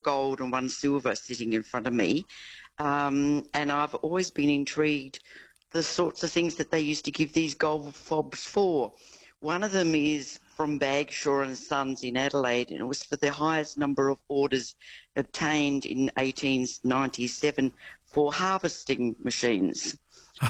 gold and one silver sitting in front of me. And I've always been intrigued the sorts of things that they used to give these gold fobs for. One of them is from Bagshaw and Sons in Adelaide, and it was for the highest number of orders obtained in 1897 for harvesting machines.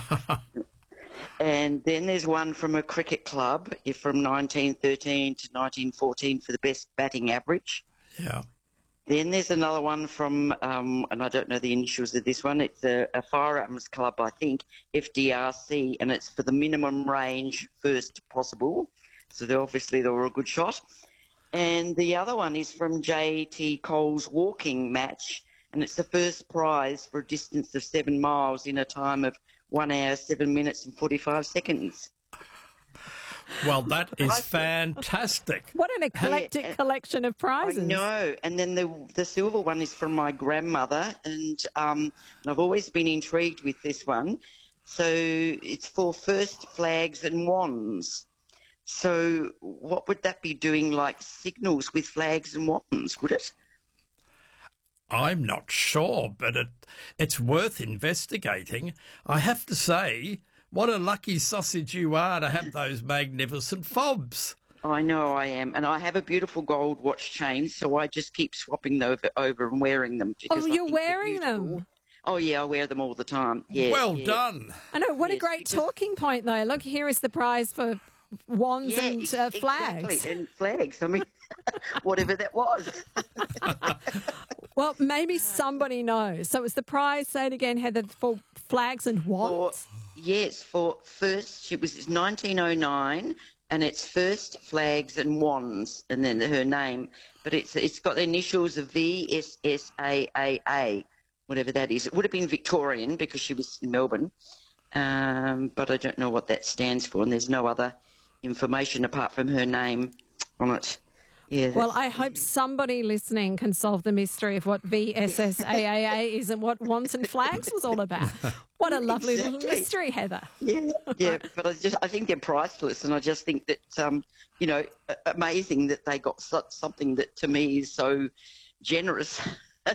And then there's one from a cricket club from 1913 to 1914 for the best batting average. Yeah. Then there's another one from, and I don't know the initials of this one, it's a firearms club, I think, FDRC, and it's for the minimum range first possible. So they were a good shot. And the other one is from J.T. Cole's walking match, and it's the first prize for a distance of 7 miles in a time of 1 hour, 7 minutes and 45 seconds. Well, that is fantastic. What an eclectic collection of prizes. I know. And then the silver one is from my grandmother, and I've always been intrigued with this one. So it's for first flags and wands. So what would that be doing, like signals with flags and wands, would it? I'm not sure, but it's worth investigating. I have to say, what a lucky sausage you are to have those magnificent fobs. I know I am. And I have a beautiful gold watch chain, so I just keep swapping them over and wearing them. Oh, you're wearing them? Oh, yeah, I wear them all the time. Yeah, well done. I know. What a great talking point, though. Look, here is the prize for wands and flags. Exactly, and flags. I mean, whatever that was. Well, maybe somebody knows. So it's the prize, say it again, Heather, for flags and wands? For first, it's 1909, and it's first flags and wands, and then her name. But it's got the initials of VSSAAA, whatever that is. It would have been Victorian because she was in Melbourne, but I don't know what that stands for, and there's no other information apart from her name on it. Yeah, well, I hope somebody listening can solve the mystery of what VSSAAA is and what wands and flags was all about. What a lovely little mystery, Heather. Yeah, but I think they're priceless, and I just think that, amazing that they got something that to me is so generous. So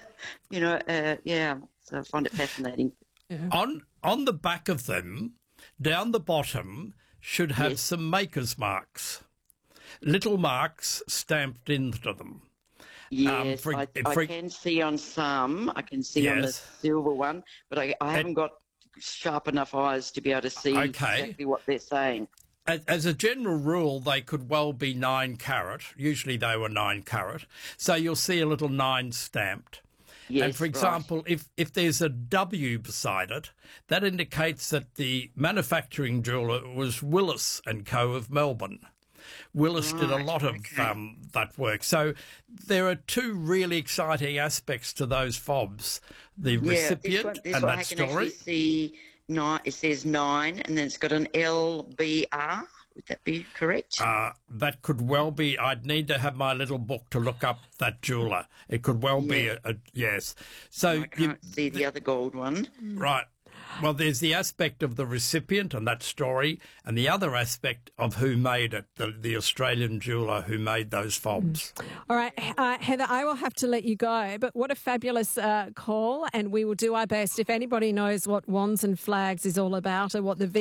I find it fascinating. Yeah. On the back of them, down the bottom, should have some maker's marks. Little marks stamped into them. Yes, I can see on some. I can see on the silver one, but I haven't got sharp enough eyes to be able to see exactly what they're saying. As a general rule, they could well be 9 carat. Usually they were 9 carat. So you'll see a little 9 stamped. Yes, and for example, if there's a W beside it, that indicates that the manufacturing jeweller was Willis & Co. of Melbourne. Willis did a lot of that work. So there are 2 really exciting aspects to those fobs. The recipient and that story. See, it says 9 and then it's got an LBR. Would that be correct? That could well be. I'd need to have my little book to look up that jeweller. It could well be a yes. So I can't see the other gold one. Right. Well, there's the aspect of the recipient and that story, and the other aspect of who made it, the Australian jeweller who made those fobs. All right, Heather, I will have to let you go, but what a fabulous call, and we will do our best. If anybody knows what wands and flags is all about or what the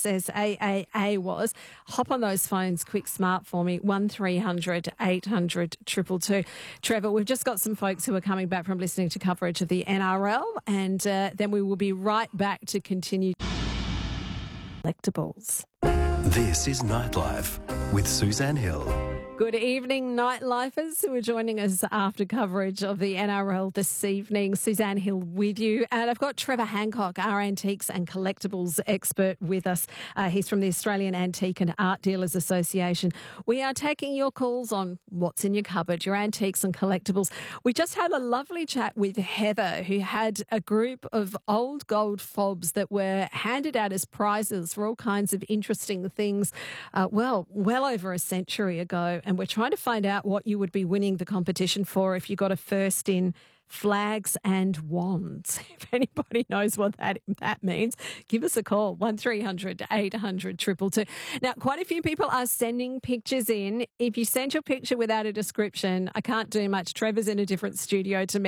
VSSAAA was, hop on those phones quick smart for me, 1300 800 222. Trevor, we've just got some folks who are coming back from listening to coverage of the NRL, and then we will be right back to continue collectibles. This is Nightlife with Suzanne Hill. Good evening, Nightlifers who are joining us after coverage of the NRL this evening. Suzanne Hill with you. And I've got Trevor Hancock, our antiques and collectibles expert, with us. He's from the Australian Antique and Art Dealers Association. We are taking your calls on what's in your cupboard, your antiques and collectibles. We just had a lovely chat with Heather, who had a group of old gold fobs that were handed out as prizes for all kinds of interesting things, well over a century ago. And we're trying to find out what you would be winning the competition for if you got a first in flags and wands. If anybody knows what that means, give us a call, 1300 800 222. Now, quite a few people are sending pictures in. If you send your picture without a description, I can't do much. Trevor's in a different studio to me.